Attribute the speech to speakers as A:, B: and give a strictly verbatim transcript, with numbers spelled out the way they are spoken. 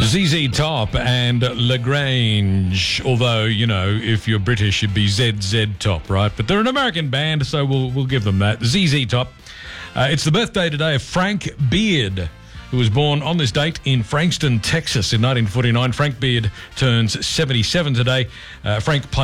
A: Z Z Top and Lagrange. Although, you know, if you're British, you'd be Z Z Top, right? But they're an American band, so we'll we'll give them that. Z Z Top. Uh, it's the birthday today of Frank Beard, who was born on this date in Frankston, Texas in nineteen forty-nine. Frank Beard turns seventy-seven today. Uh, Frank played